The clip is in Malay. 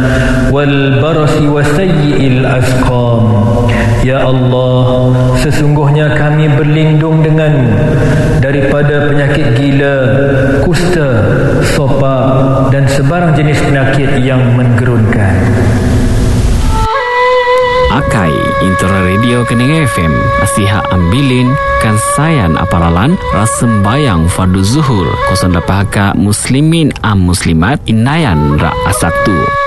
والبرص وسيء الأسقام. Ya Allah, sesungguhnya kami berlindung denganmu daripada penyakit gila, kusta, sopak dan sebarang jenis penyakit yang menggerunkan. Akai Intera Radio Kening FM Nasihat Ambilin Kansayan Aparalan Rasembayang Fardu Zuhur 08 Muslimin Muslimat Inayan Ra Asaktu